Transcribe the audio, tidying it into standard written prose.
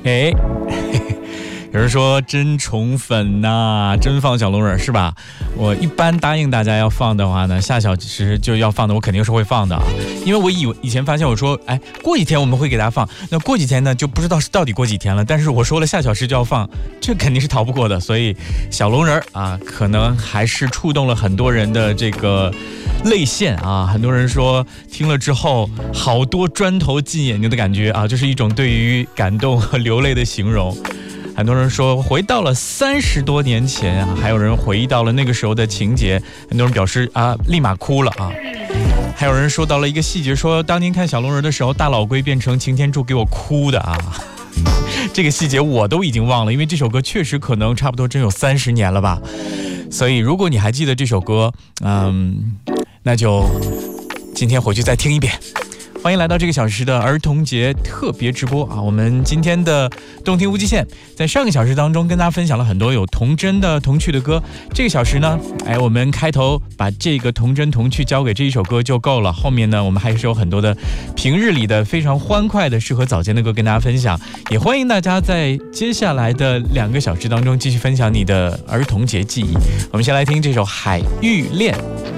哎，有人说真宠粉呐、真放小龙人是吧？我一般答应大家要放的话呢，下小时就要放的，我肯定是会放的啊。因为我以前发现我说，哎，过几天我们会给大家放，那过几天呢就不知道是到底过几天了。但是我说了下小时就要放，这肯定是逃不过的。所以小龙人啊，可能还是触动了很多人的这个泪腺啊。很多人说听了之后，好多砖头进眼睛的感觉啊，就是一种对于感动和流泪的形容。很多人说回到了30多年前啊，还有人回忆到了那个时候的情节，很多人表示啊，立马哭了啊。还有人说到了一个细节，说当年看小龙人的时候，大老龟变成擎天柱给我哭的啊。这个细节我都已经忘了，因为这首歌确实可能差不多真有30年了吧。所以如果你还记得这首歌，那就今天回去再听一遍。欢迎来到这个小时的儿童节特别直播啊！我们今天的动听无极限，在上个小时当中跟大家分享了很多有童真的童趣的歌。这个小时呢，我们开头把这个童真童趣交给这一首歌就够了。后面呢，我们还是有很多的平日里的非常欢快的适合早间的歌跟大家分享。也欢迎大家在接下来的2个小时当中继续分享你的儿童节记忆。我们先来听这首《海芋恋》。